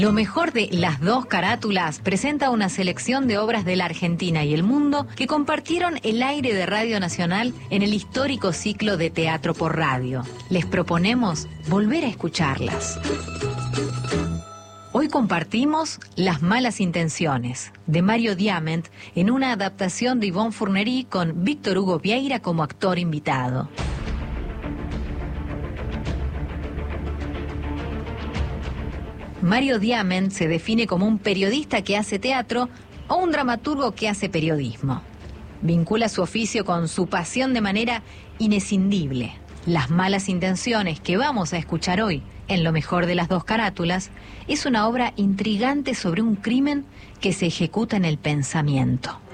Lo mejor de Las Dos Carátulas presenta una selección de obras de la Argentina y el mundo que compartieron el aire de Radio Nacional en el histórico ciclo de Teatro por Radio. Les proponemos volver a escucharlas. Hoy compartimos Las Malas Intenciones, de Mario Diamant, en una adaptación de Yvonne Fournery con Víctor Hugo Vieira como actor invitado. Mario Diamant se define como un periodista que hace teatro o un dramaturgo que hace periodismo. Vincula su oficio con su pasión de manera inescindible. Las Malas Intenciones, que vamos a escuchar hoy en Lo Mejor de Las Dos Carátulas, es una obra intrigante sobre un crimen que se ejecuta en el pensamiento.